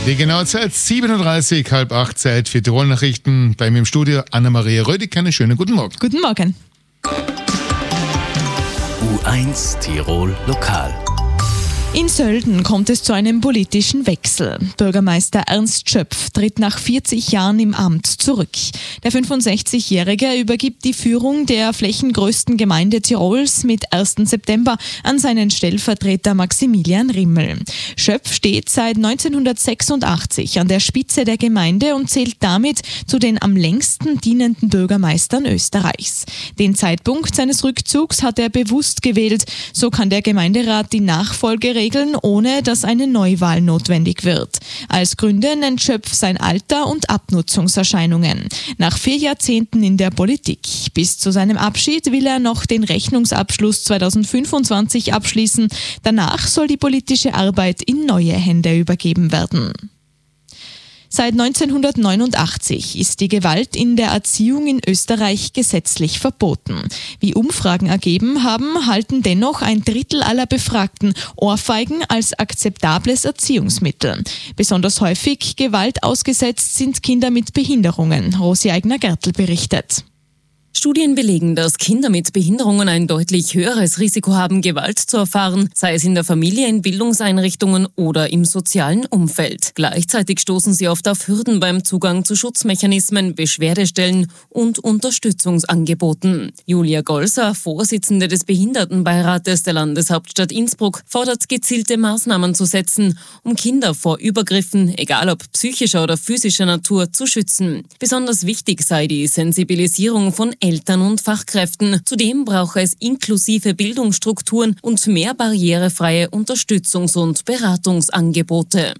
Die genaue Zeit 7.30 Uhr, halb 8 Zeit für Tirol-Nachrichten. Bei mir im Studio Anna-Maria Rödig. Einen schönen guten Morgen. Guten Morgen. U1 Tirol Lokal. In Sölden kommt es zu einem politischen Wechsel. Bürgermeister Ernst Schöpf tritt nach 40 Jahren im Amt zurück. Der 65-Jährige übergibt die Führung der flächengrößten Gemeinde Tirols mit 1. September an seinen Stellvertreter Maximilian Rimmel. Schöpf steht seit 1986 an der Spitze der Gemeinde und zählt damit zu den am längsten dienenden Bürgermeistern Österreichs. Den Zeitpunkt seines Rückzugs hat er bewusst gewählt. So kann der Gemeinderat die Nachfolge regeln, ohne dass eine Neuwahl notwendig wird. Als Gründe nennt Schöpf sein Alter und Abnutzungserscheinungen. Nach 4 Jahrzehnten in der Politik. Bis zu seinem Abschied will er noch den Rechnungsabschluss 2025 abschließen. Danach soll die politische Arbeit in neue Hände übergeben werden. Seit 1989 ist die Gewalt in der Erziehung in Österreich gesetzlich verboten. Wie Umfragen ergeben haben, halten dennoch 1/3 aller Befragten Ohrfeigen als akzeptables Erziehungsmittel. Besonders häufig Gewalt ausgesetzt sind Kinder mit Behinderungen. Rosi Eigner-Gertl berichtet. Studien belegen, dass Kinder mit Behinderungen ein deutlich höheres Risiko haben, Gewalt zu erfahren, sei es in der Familie, in Bildungseinrichtungen oder im sozialen Umfeld. Gleichzeitig stoßen sie oft auf Hürden beim Zugang zu Schutzmechanismen, Beschwerdestellen und Unterstützungsangeboten. Julia Golser, Vorsitzende des Behindertenbeirates der Landeshauptstadt Innsbruck, fordert gezielte Maßnahmen zu setzen, um Kinder vor Übergriffen, egal ob psychischer oder physischer Natur, zu schützen. Besonders wichtig sei die Sensibilisierung von Eltern und Fachkräften. Zudem brauche es inklusive Bildungsstrukturen und mehr barrierefreie Unterstützungs- und Beratungsangebote.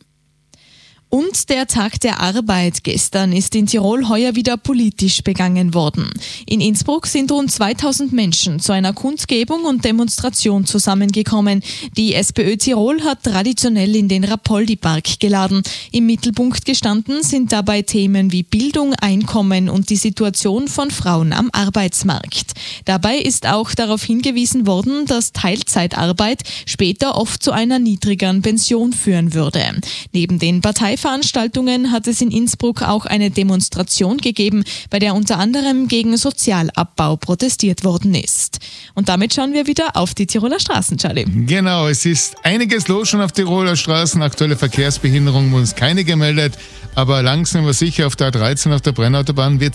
Und der Tag der Arbeit gestern ist in Tirol heuer wieder politisch begangen worden. In Innsbruck sind rund 2000 Menschen zu einer Kundgebung und Demonstration zusammengekommen. Die SPÖ Tirol hat traditionell in den Rapoldi-Park geladen. Im Mittelpunkt gestanden sind dabei Themen wie Bildung, Einkommen und die Situation von Frauen am Arbeitsmarkt. Dabei ist auch darauf hingewiesen worden, dass Teilzeitarbeit später oft zu einer niedrigeren Pension führen würde. Neben den Veranstaltungen hat es in Innsbruck auch eine Demonstration gegeben, bei der unter anderem gegen Sozialabbau protestiert worden ist. Und damit schauen wir wieder auf die Tiroler Straßen, Charlie. Genau, es ist einiges los schon auf Tiroler Straßen. Aktuelle Verkehrsbehinderungen wurden uns keine gemeldet, aber langsam aber sicher auf der A13 auf der Brennautobahn wird